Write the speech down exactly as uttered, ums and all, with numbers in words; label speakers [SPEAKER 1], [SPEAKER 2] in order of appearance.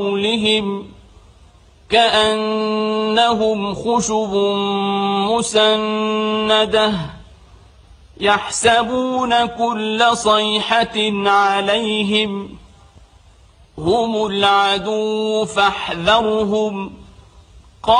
[SPEAKER 1] قولهم كأنهم خشب مسندة يحسبون كل صيحة عليهم هم العدو فاحذرهم